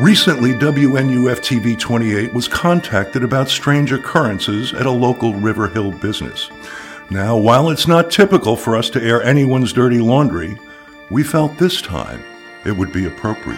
Recently, WNUF-TV 28 was contacted about strange occurrences at a local River Hill business. Now, while it's not typical for us to air anyone's dirty laundry, we felt this time it would be appropriate.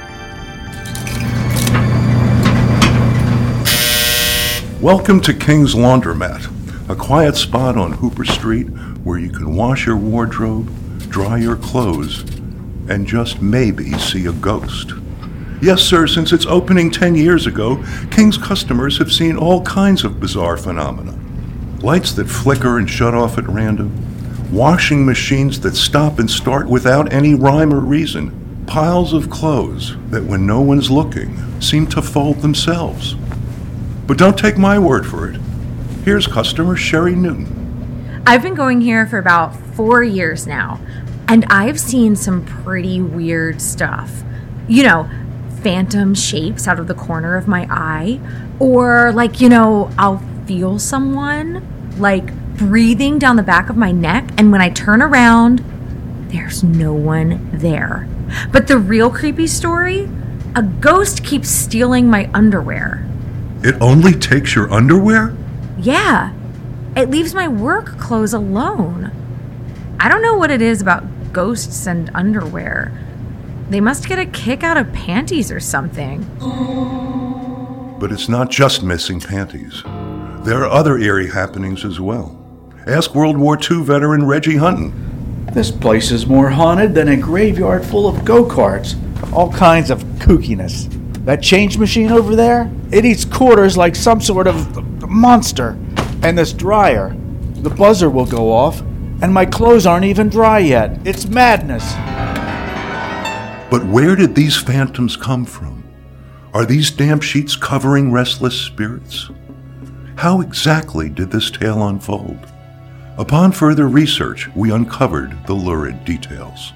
Welcome to King's Laundromat, a quiet spot on Hooper Street where you can wash your wardrobe, dry your clothes, and just maybe see a ghost. Yes, sir, since its opening 10 years ago, King's customers have seen all kinds of bizarre phenomena. Lights that flicker and shut off at random, washing machines that stop and start without any rhyme or reason, piles of clothes that when no one's looking seem to fold themselves. But don't take my word for it. Here's customer Sherry Newton. I've been going here for about 4 years now, and I've seen some pretty weird stuff. You know, phantom shapes out of the corner of my eye, or I'll feel someone breathing down the back of my neck, and when I turn around, there's no one there. But the real creepy story, a ghost keeps stealing my underwear. It only takes your underwear? Yeah, it leaves my work clothes alone. I don't know what it is about ghosts and underwear. They must get a kick out of panties or something. But it's not just missing panties. There are other eerie happenings as well. Ask World War II veteran Reggie Hunton. This place is more haunted than a graveyard full of go-karts. All kinds of kookiness. That change machine over there, it eats quarters like some sort of monster. And this dryer, the buzzer will go off, and my clothes aren't even dry yet. It's madness. But where did these phantoms come from? Are these damp sheets covering restless spirits? How exactly did this tale unfold? Upon further research, we uncovered the lurid details.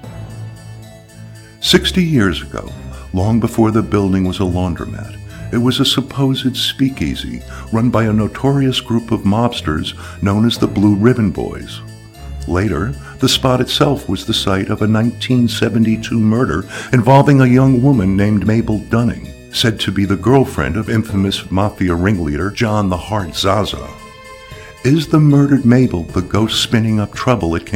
60 years ago, long before the building was a laundromat, it was a supposed speakeasy run by a notorious group of mobsters known as the Blue Ribbon Boys. Later, the spot itself was the site of a 1972 murder involving a young woman named Mabel Dunning, said to be the girlfriend of infamous mafia ringleader John the Heart Zaza. Is the murdered Mabel the ghost spinning up trouble at King